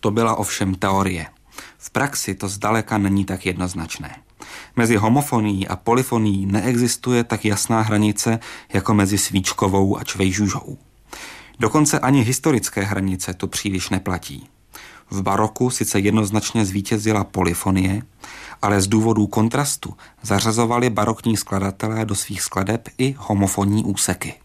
To byla ovšem teorie. V praxi to zdaleka není tak jednoznačné. Mezi homofonií a polyfonií neexistuje tak jasná hranice jako mezi svíčkovou a čvejžužou. Dokonce ani historické hranice to příliš neplatí. V baroku sice jednoznačně zvítězila polyfonie, ale z důvodů kontrastu zařazovali barokní skladatelé do svých skladeb i homofonní úseky.